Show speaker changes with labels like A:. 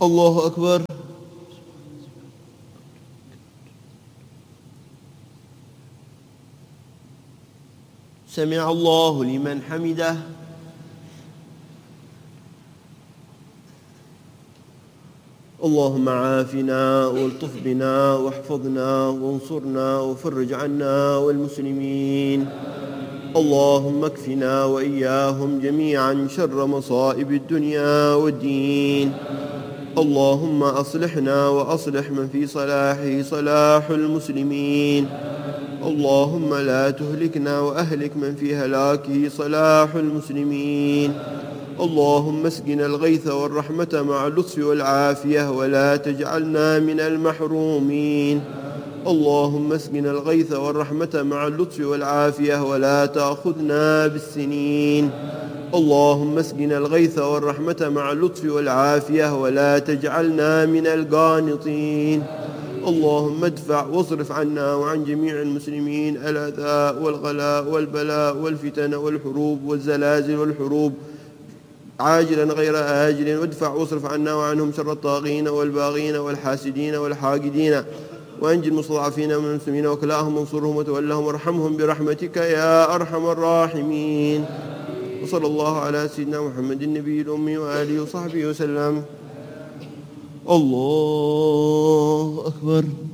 A: الله أكبر. سمع الله لمن حمده. اللهم عافنا والطف بنا واحفظنا وانصرنا وفرج عنا والمسلمين. اللهم اكفنا وإياهم جميعا شر مصائب الدنيا والدين. اللهم أصلحنا وأصلح من في صلاحه صلاح المسلمين. اللهم لا تهلكنا وأهلك من في هلاكه صلاح المسلمين. اللهم اسقنا الغيث والرحمة مع اللطف والعافية ولا تجعلنا من المحرومين. اللهم اسقنا الغيث والرحمة مع اللطف والعافية ولا تأخذنا بالسنين. اللهم اسقنا الغيث والرحمة مع اللطف والعافية ولا تجعلنا من القانطين. اللهم ادفع واصرف عنا وعن جميع المسلمين الأذى والغلاء والبلاء والفتن والحروب والزلازل والحروب عاجلا غير آجل. وادفع واصرف عنا وعنهم شر الطاغين والباغين والحاسدين والحاقدين. وأنجي المستضعفين من المسلمين وكلاهم وانصرهم وتولهم وارحمهم برحمتك يا أرحم الراحمين. وصلى الله على سيدنا محمد النبي الأمي وآله وصحبه وسلم. الله أكبر.